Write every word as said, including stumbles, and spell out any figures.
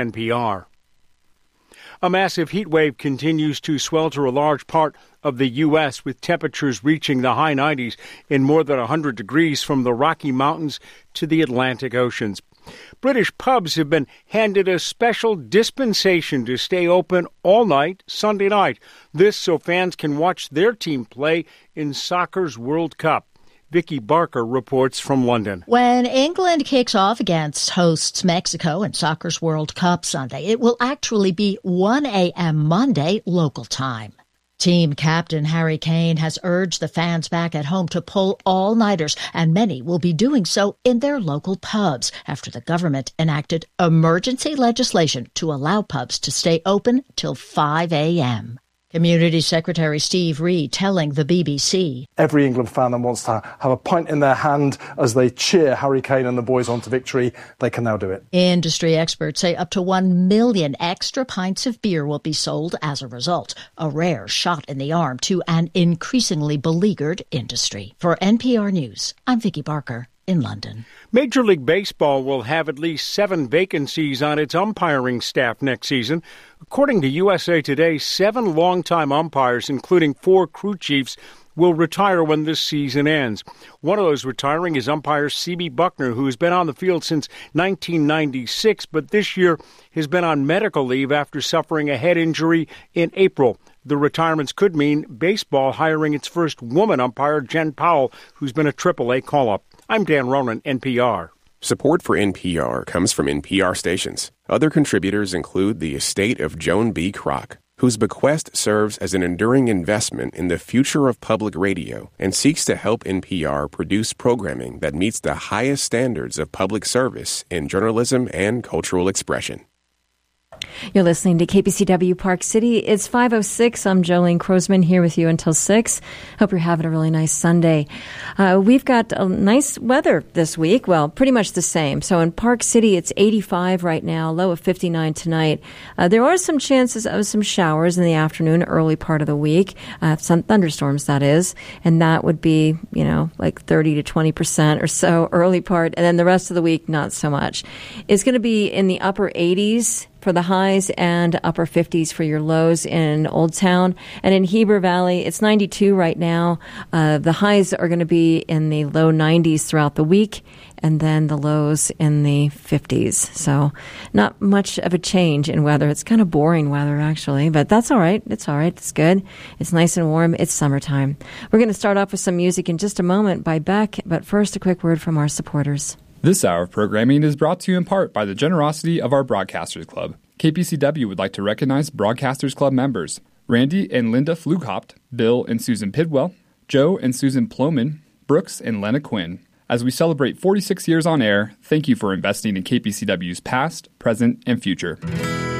N P R. A massive heat wave continues to swelter a large part of the U S, with temperatures reaching the high nineties in more than one hundred degrees from the Rocky Mountains to the Atlantic Oceans. British pubs have been handed a special dispensation to stay open all night Sunday night. This so fans can watch their team play in soccer's World Cup. Vicky Barker reports from London. When England kicks off against hosts Mexico in soccer's World Cup Sunday, it will actually be one a.m. Monday local time. Team captain Harry Kane has urged the fans back at home to pull all-nighters, and many will be doing so in their local pubs after the government enacted emergency legislation to allow pubs to stay open till five a.m. Community Secretary Steve Reed telling the B B C. Every England fan that wants to have a pint in their hand as they cheer Harry Kane and the boys on to victory, they can now do it. Industry experts say up to one million extra pints of beer will be sold as a result, a rare shot in the arm to an increasingly beleaguered industry. For N P R News, I'm Vicky Barker in London. Major League Baseball will have at least seven vacancies on its umpiring staff next season. According to U S A Today, seven longtime umpires, including four crew chiefs, will retire when this season ends. One of those retiring is umpire C B Buckner, who has been on the field since nineteen ninety-six, but this year has been on medical leave after suffering a head injury in April. The retirements could mean baseball hiring its first woman umpire, Jen Powell, who's been a triple A call-up. I'm Dan Ronan, N P R. Support for N P R comes from N P R stations. Other contributors include the estate of Joan B. Kroc, whose bequest serves as an enduring investment in the future of public radio and seeks to help N P R produce programming that meets the highest standards of public service in journalism and cultural expression. You're listening to K P C W Park City. It's five oh six. I'm Jolene Crosman here with you until six. Hope you're having a really nice Sunday. Uh, we've got a nice weather this week. Well, pretty much the same. So in Park City, it's eighty-five right now, low of fifty-nine tonight. Uh, there are some chances of some showers in the afternoon, early part of the week. Uh, some thunderstorms, that is. And that would be, you know, like thirty to twenty percent or so early part. And then the rest of the week, not so much. It's going to be in the upper eighties for the highs and upper fifties for your lows in Old Town. And in Heber Valley, it's ninety-two right now. Uh, the highs are going to be in the low nineties throughout the week, and then the lows in the fifties. So not much of a change in weather. It's kind of boring weather, actually, but that's all right. It's all right. It's good. It's nice and warm. It's summertime. We're going to start off with some music in just a moment by Beck, but first a quick word from our supporters. This hour of programming is brought to you in part by the generosity of our Broadcasters Club. K P C W would like to recognize Broadcasters Club members Randy and Linda Flughopt, Bill and Susan Pidwell, Joe and Susan Ploman, Brooks and Lena Quinn. As we celebrate forty-six years on air, thank you for investing in K P C W's past, present, and future.